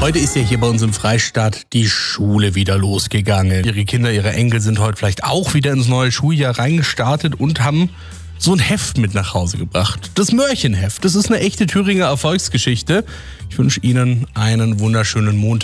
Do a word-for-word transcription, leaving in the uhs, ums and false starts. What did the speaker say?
Heute ist ja hier bei uns im Freistaat die Schule wieder losgegangen. Ihre Kinder, ihre Enkel sind heute vielleicht auch wieder ins neue Schuljahr reingestartet und haben so ein Heft mit nach Hause gebracht. Das Mörchenheft. Das ist eine echte Thüringer Erfolgsgeschichte. Ich wünsche Ihnen einen wunderschönen Montag.